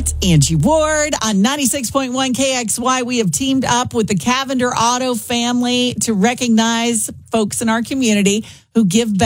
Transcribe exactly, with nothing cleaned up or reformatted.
It's Angie Ward on ninety-six point one K X Y. We have teamed up with the Cavender Auto family to recognize folks in our community who give back.